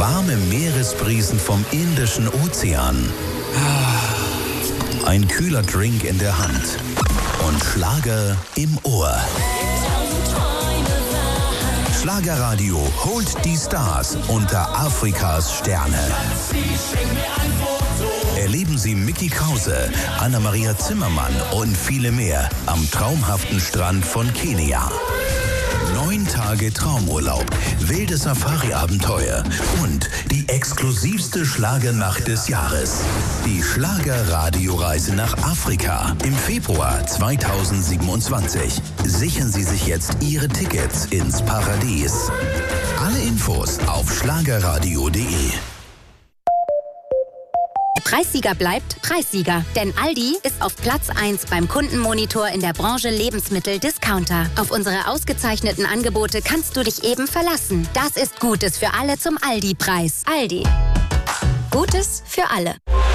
Warme Meeresbrisen vom Indischen Ozean. Ein kühler Drink in der Hand. Und Schlager im Ohr. Schlagerradio holt die Stars unter Afrikas Sterne. Erleben Sie Mickey Krause, Anna-Maria Zimmermann und viele mehr am traumhaften Strand von Kenia. 9 Tage Traumurlaub, wilde Safari-Abenteuer und die exklusivste Schlagernacht des Jahres. Die Schlager-Radio-Reise nach Afrika im Februar 2027. Sichern Sie sich jetzt Ihre Tickets ins Paradies. Alle Infos auf schlagerradio.de. Preissieger bleibt Preissieger, denn Aldi ist auf Platz 1 beim Kundenmonitor in der Branche Lebensmittel-Discounter. Auf unsere ausgezeichneten Angebote kannst du dich eben verlassen. Das ist Gutes für alle zum Aldi-Preis. Aldi. Gutes für alle.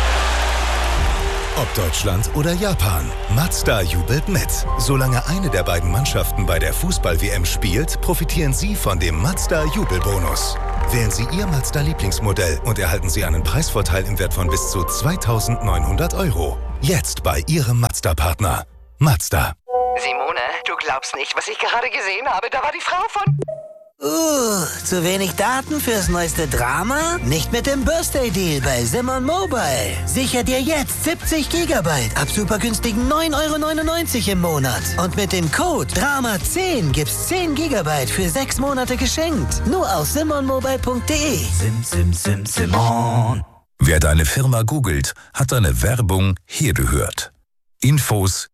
Ob Deutschland oder Japan, Mazda jubelt mit. Solange eine der beiden Mannschaften bei der Fußball-WM spielt, profitieren Sie von dem Mazda-Jubelbonus. Wählen Sie Ihr Mazda-Lieblingsmodell und erhalten Sie einen Preisvorteil im Wert von bis zu 2.900 €. Jetzt bei Ihrem Mazda-Partner. Mazda. Simone, du glaubst nicht, was ich gerade gesehen habe. Da war die Frau von... Zu wenig Daten fürs neueste Drama? Nicht mit dem Birthday Deal bei Simon Mobile. Sicher dir jetzt 70 GB ab super günstigen 9,99 € im Monat. Und mit dem Code DRAMA10 gibt's 10 GB für 6 Monate geschenkt. Nur auf simonmobile.de. Simon. Wer deine Firma googelt, hat deine Werbung hier gehört. Infos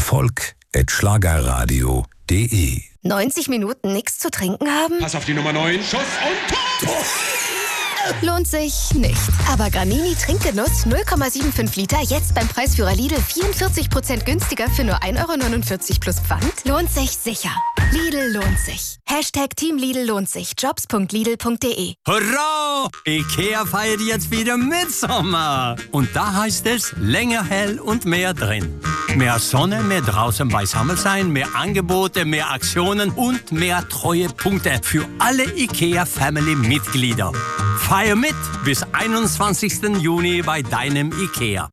erfolg@schlagerradio.de. 90 Minuten nichts zu trinken haben? Pass auf die Nummer 9. Schuss und Tor! Lohnt sich nicht. Aber Granini Trinkgenuss 0,75 Liter jetzt beim Preisführer Lidl 44% günstiger für nur 1,49 € plus Pfand? Lohnt sich sicher. Lidl lohnt sich. Hashtag Team Lidl lohnt sich. Jobs.lidl.de. Hurra! Ikea feiert jetzt wieder Mitsommer. Und da heißt es länger hell und mehr drin. Mehr Sonne, mehr draußen beisammen sein, mehr Angebote, mehr Aktionen und mehr Treuepunkte für alle Ikea-Family-Mitglieder. Feier mit bis 21. Juni bei deinem Ikea.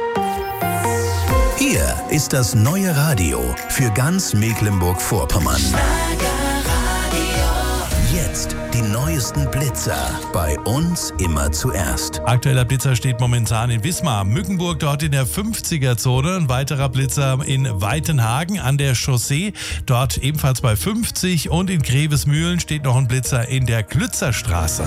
Hier ist das neue Radio für ganz Mecklenburg-Vorpommern. Jetzt die neuesten Blitzer. Bei uns immer zuerst. Aktueller Blitzer steht momentan in Wismar. Mückenburg dort in der 50er-Zone. Ein weiterer Blitzer in Weitenhagen an der Chaussee. Dort ebenfalls bei 50. Und in Grevesmühlen steht noch ein Blitzer in der Klützerstraße.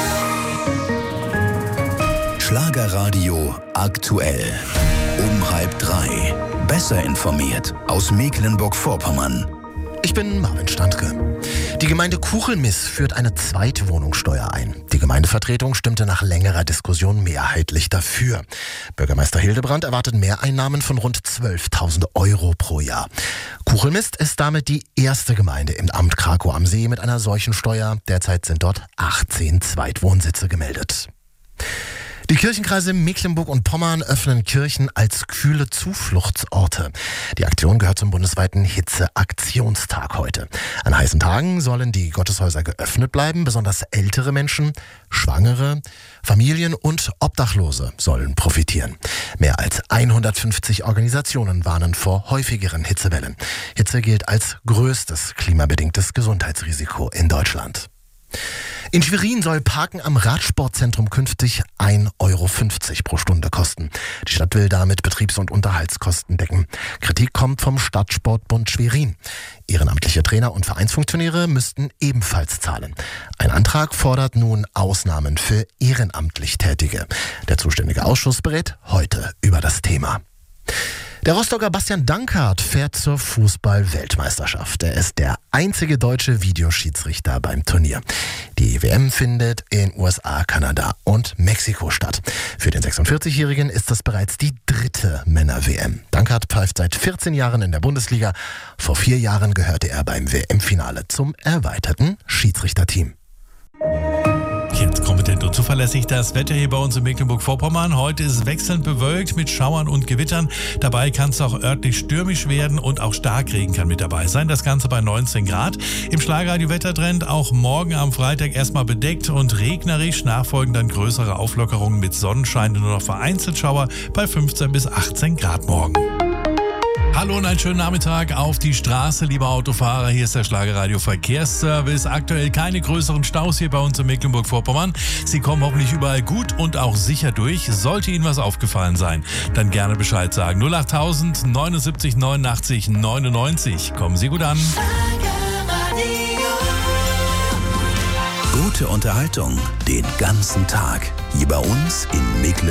Schlagerradio aktuell. Um 2:30. Besser informiert aus Mecklenburg-Vorpommern. Ich bin Marvin Standke. Die Gemeinde Kuchelmiss führt eine Zweitwohnungssteuer ein. Die Gemeindevertretung stimmte nach längerer Diskussion mehrheitlich dafür. Bürgermeister Hildebrand erwartet Mehreinnahmen von rund 12.000 € pro Jahr. Kuchelmiss ist damit die erste Gemeinde im Amt Krakow am See mit einer solchen Steuer. Derzeit sind dort 18 Zweitwohnsitze gemeldet. Die Kirchenkreise Mecklenburg und Pommern öffnen Kirchen als kühle Zufluchtsorte. Die Aktion gehört zum bundesweiten Hitzeaktionstag heute. An heißen Tagen sollen die Gotteshäuser geöffnet bleiben. Besonders ältere Menschen, Schwangere, Familien und Obdachlose sollen profitieren. Mehr als 150 Organisationen warnen vor häufigeren Hitzewellen. Hitze gilt als größtes klimabedingtes Gesundheitsrisiko in Deutschland. In Schwerin soll Parken am Radsportzentrum künftig 1,50 € pro Stunde kosten. Die Stadt will damit Betriebs- und Unterhaltskosten decken. Kritik kommt vom Stadtsportbund Schwerin. Ehrenamtliche Trainer und Vereinsfunktionäre müssten ebenfalls zahlen. Ein Antrag fordert nun Ausnahmen für ehrenamtlich Tätige. Der zuständige Ausschuss berät heute über das Thema. Der Rostocker Bastian Dankert fährt zur Fußball-Weltmeisterschaft. Er ist der einzige deutsche Videoschiedsrichter beim Turnier. Die WM findet in USA, Kanada und Mexiko statt. Für den 46-Jährigen ist das bereits die 3. Männer-WM. Dankert pfeift seit 14 Jahren in der Bundesliga. Vor 4 Jahren gehörte er beim WM-Finale zum erweiterten Schiedsrichterteam. Jetzt kommen wir Prozent. Und zuverlässig das Wetter hier bei uns in Mecklenburg-Vorpommern. Heute ist wechselnd bewölkt mit Schauern und Gewittern. Dabei kann es auch örtlich stürmisch werden und auch Starkregen kann mit dabei sein. Das Ganze bei 19 Grad. Im Schlagradio Wettertrend auch morgen am Freitag erstmal bedeckt und regnerisch. Nachfolgend dann größere Auflockerungen mit Sonnenschein und nur noch vereinzelt Schauer bei 15 bis 18 Grad morgen. Hallo und einen schönen Nachmittag auf die Straße, liebe Autofahrer. Hier ist der Schlagerradio Verkehrsservice. Aktuell keine größeren Staus hier bei uns in Mecklenburg-Vorpommern. Sie kommen hoffentlich überall gut und auch sicher durch. Sollte Ihnen was aufgefallen sein, dann gerne Bescheid sagen. 08000 79 89 99. Kommen Sie gut an. Gute Unterhaltung den ganzen Tag. Hier bei uns in Mecklenburg.